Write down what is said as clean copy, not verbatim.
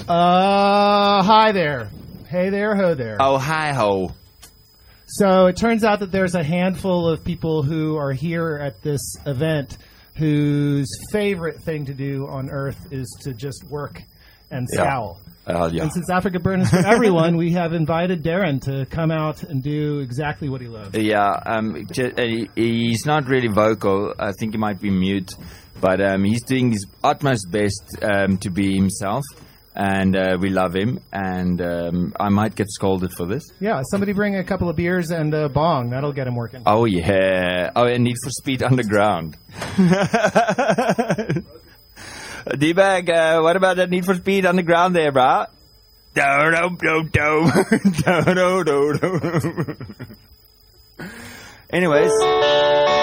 Hi there. Hey there, ho there. Oh, hi ho. So it turns out that there's a handful of people who are here at this event whose favorite thing to do on Earth is to just work and scowl. Yeah. And since Africa Burns for everyone, we have invited Darren to come out and do exactly what he loves. Yeah, he's not really vocal. I think he might be mute. But he's doing his utmost best to be himself. And we love him, and I might get scolded for this. Yeah, somebody bring a couple of beers and a bong. That'll get him working. Oh, yeah. Oh, and Need for Speed Underground. D-Bag, what about that Need for Speed Underground there, brah? Anyways.